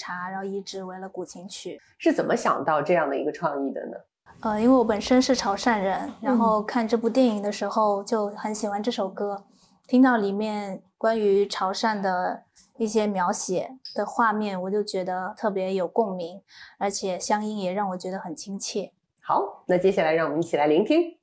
茶，然后移植为了古琴曲。 是怎么想到这样的一个创意的呢？ 因为我本身是潮汕人，然后看这部电影的时候就很喜欢这首歌，听到里面关于潮汕的一些描写的画面，我就觉得特别有共鸣，而且乡音也让我觉得很亲切。 好，那接下来让我们一起来聆听。